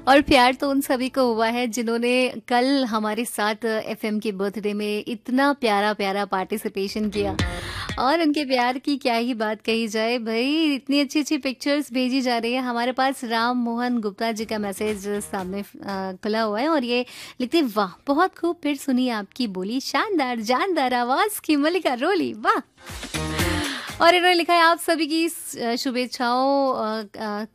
और प्यार तो उन सभी को हुआ है जिन्होंने कल हमारे साथ एफएम के बर्थडे में इतना प्यारा प्यारा पार्टिसिपेशन किया। और उनके प्यार की क्या ही बात कही जाए भाई, इतनी अच्छी अच्छी पिक्चर्स भेजी जा रही है। हमारे पास राम मोहन गुप्ता जी का मैसेज सामने खुला हुआ है और ये लिखते हैं, वाह बहुत खूब, फिर सुनिए आपकी बोली, शानदार जानदार आवाज की मलिका रोली, वाह। और इन्होंने लिखा है, आप सभी की शुभेच्छाओं